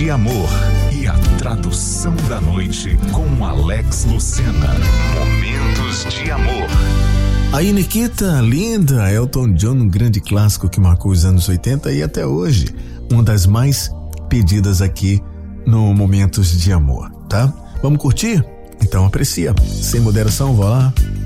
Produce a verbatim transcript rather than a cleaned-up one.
de Amor e a tradução da noite com Alex Lucena. Momentos de Amor. Aí, Nikita, linda, Elton John, um grande clássico que marcou os anos oitenta e até hoje, uma das mais pedidas aqui no Momentos de Amor, tá? Vamos curtir? Então aprecia. Sem moderação, vá lá.